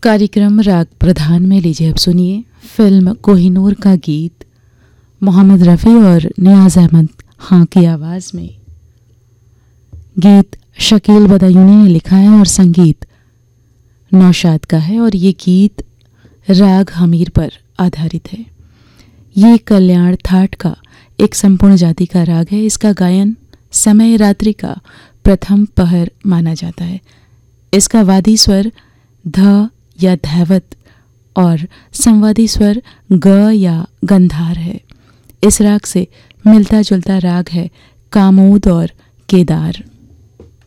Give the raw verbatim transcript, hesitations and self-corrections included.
कार्यक्रम राग प्रधान में लीजिए अब सुनिए फिल्म कोहिनूर का गीत मोहम्मद रफ़ी और नियाज़ अहमद खां की आवाज़ में। गीत शकील बदायूनी ने लिखा है और संगीत नौशाद का है और ये गीत राग हमीर पर आधारित है। ये कल्याण थाट का एक संपूर्ण जाति का राग है। इसका गायन समय रात्रि का प्रथम पहर माना जाता है। इसका वादी स्वर ध या धैवत और संवादी स्वर ग या गंधार है। इस राग से मिलता जुलता राग है कामोद और केदार।